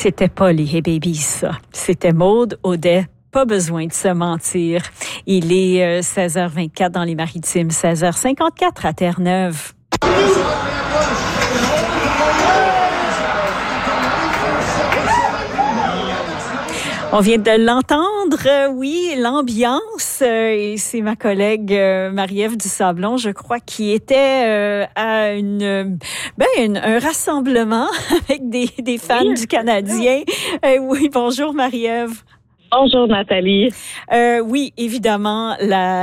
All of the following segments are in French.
C'était pas les Hey Babies, ça. C'était Maude Audet. Pas besoin de se mentir. Il est 16h24 dans les Maritimes, 16h54 à Terre-Neuve. On vient de l'entendre, oui, l'ambiance. Et c'est ma collègue Marie-Ève Dusablon, je crois, qui était à un rassemblement avec des fans du Canadien. Oui, bonjour Marie-Ève. Bonjour Nathalie. Oui, évidemment,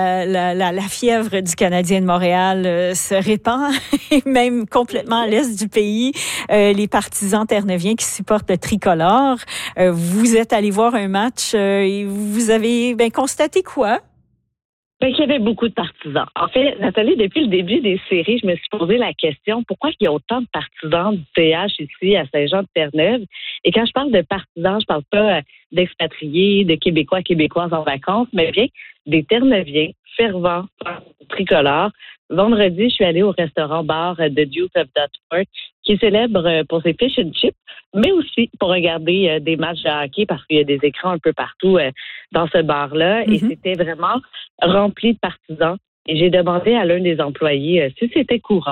la fièvre du Canadien de Montréal se répand, et même complètement à l'est du pays. Les partisans terre-neuviens qui supportent le tricolore. Vous êtes allé voir un match et vous avez constaté quoi? Qu'il y avait beaucoup de partisans. En fait, Nathalie, depuis le début des séries, je me suis posé la question, pourquoi il y a autant de partisans du CH ici à Saint-Jean-de-Terre-Neuve? Et quand je parle de partisans, je parle pas d'expatriés, de Québécois, Québécoises en vacances, mais bien des Terre-Neuviens fervents, tricolores. Vendredi, je suis allée au restaurant-bar de Duke of Dutford, qui est célèbre pour ses fish and chips, mais aussi pour regarder des matchs de hockey parce qu'il y a des écrans un peu partout dans ce bar-là. Et c'était vraiment rempli de partisans. Et j'ai demandé à l'un des employés si c'était courant.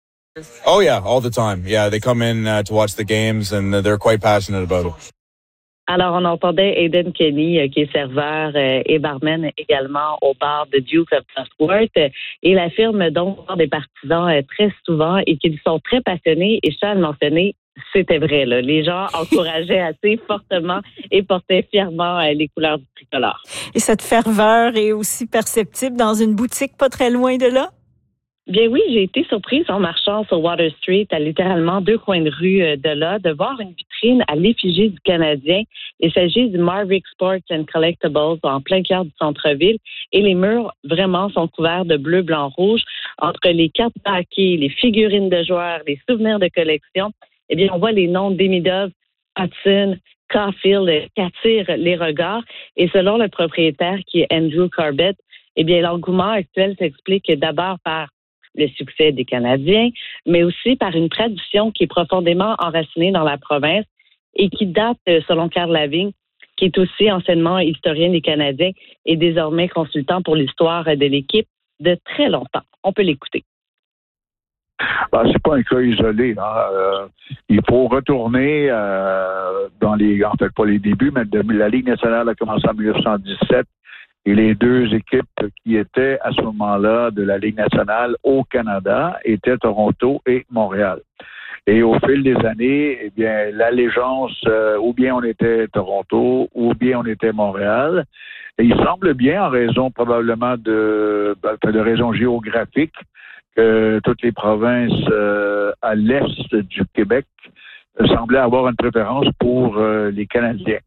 Oh yeah, all the time. Yeah, they come in to watch the games and they're quite passionate about it. Alors, on entendait Aidan Kenny, qui est serveur et barman également au bar de Duke of Dutford. Il affirme donc voir des partisans très souvent et qu'ils sont très passionnés. Et je tiens à le mentionner, c'était vrai, là. Les gens encourageaient assez fortement et portaient fièrement les couleurs du tricolore. Et cette ferveur est aussi perceptible dans une boutique pas très loin de là? Bien oui, j'ai été surprise en marchant sur Water Street, à littéralement 2 coins de rue de là, de voir une vitrine à l'effigie du Canadien. Il s'agit du Marvick Sports and Collectibles en plein cœur du centre-ville. Et les murs, vraiment, sont couverts de bleu, blanc, rouge. Entre les cartes de hockey, les figurines de joueurs, les souvenirs de collection, eh bien, on voit les noms d'Emidov, Hudson, Caulfield qui attirent les regards. Et selon le propriétaire, qui est Andrew Corbett, eh bien, l'engouement actuel s'explique d'abord par le succès des Canadiens, mais aussi par une tradition qui est profondément enracinée dans la province et qui date, selon Carl Lavigne, qui est aussi anciennement historien des Canadiens et désormais consultant pour l'histoire de l'équipe de très longtemps. On peut l'écouter. C'est pas un cas isolé. Il faut retourner en fait pas les débuts, mais la Ligue nationale a commencé en 1917. Et les 2 équipes qui étaient à ce moment-là de la Ligue nationale au Canada étaient Toronto et Montréal. Et au fil des années, eh bien, l'allégeance, ou bien on était Toronto, ou bien on était Montréal. Et il semble bien, en raison probablement de raisons géographiques, que toutes les provinces à l'est du Québec semblaient avoir une préférence pour les Canadiens.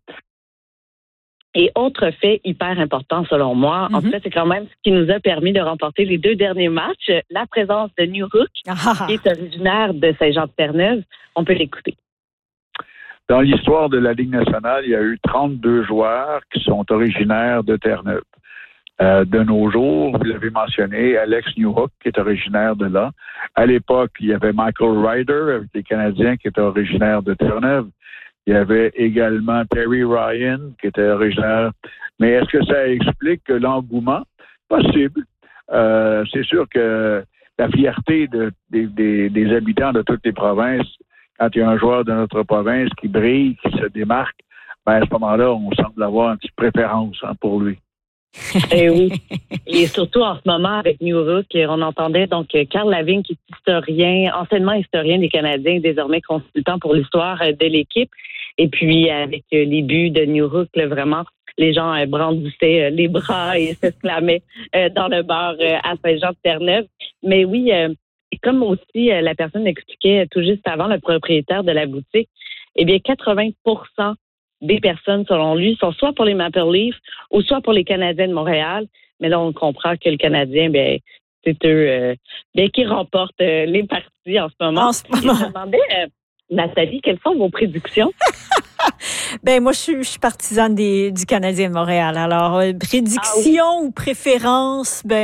Et autre fait hyper important selon moi, en fait, c'est quand même ce qui nous a permis de remporter les 2 derniers matchs, la présence de New Hook, qui est originaire de Saint-Jean-de-Terre-Neuve. On peut l'écouter. Dans l'histoire de la Ligue nationale, il y a eu 32 joueurs qui sont originaires de Terre-Neuve. De nos jours, vous l'avez mentionné, Alex Newhook, qui est originaire de là. À l'époque, il y avait Michael Ryder, avec les Canadiens, qui était originaire de Terre-Neuve. Il y avait également Terry Ryan, qui était originaire. Mais est-ce que ça explique l'engouement? Possible. C'est sûr que la fierté des habitants de toutes les provinces, quand il y a un joueur de notre province qui brille, qui se démarque, à ce moment-là, on semble avoir une petite préférence pour lui. Eh oui. Et surtout en ce moment, avec New Hook, on entendait donc Carl Lavigne, qui est anciennement historien des Canadiens, désormais consultant pour l'histoire de l'équipe. Et puis, avec les buts de New Hook, vraiment, les gens brandissaient les bras et s'exclamaient dans le bar à Saint-Jean-de-Terre-Neuve. Mais oui, comme aussi la personne expliquait tout juste avant, le propriétaire de la boutique, eh bien, 80% des personnes, selon lui, sont soit pour les Maple Leafs ou soit pour les Canadiens de Montréal. Mais là, on comprend que le Canadien, c'est eux qui remportent les parties en ce moment. Je me demandais, Nathalie, quelles sont vos prédictions? Moi, je suis partisane du Canadien de Montréal. Alors, prédiction ou préférence,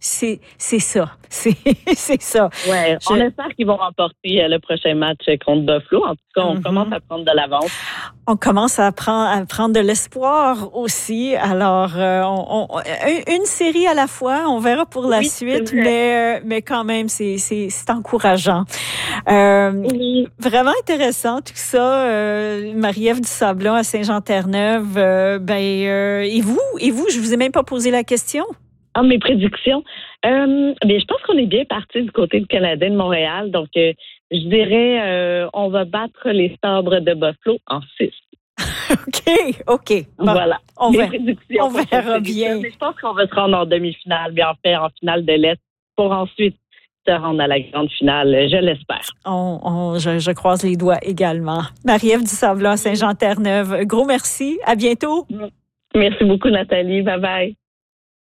c'est ça. C'est ça. Ouais, on espère qu'ils vont remporter le prochain match contre Buffalo. En tout cas, on commence à prendre de l'avance. On commence à prendre de l'espoir aussi. Alors, une série à la fois, on verra pour la suite, mais quand même, c'est encourageant. Vraiment intéressant tout ça. Marie-Ève Dusablon à Saint-Jean-Terre-Neuve. Et vous, je vous ai même pas posé la question. Ah, mes prédictions. Je pense qu'on est bien parti du côté du Canadien de Montréal. Donc, je dirais, on va battre les Sabres de Buffalo en 6. OK. Bon, voilà. On prédictions. On verra bien. Mais je pense qu'on va se rendre en demi-finale, bien en finale de l'Est, pour ensuite se rendre à la grande finale. Je l'espère. Je croise les doigts également. Marie-Ève Dusablon à Saint-Jean-Terre-Neuve. Gros merci. À bientôt. Merci beaucoup, Nathalie. Bye-bye.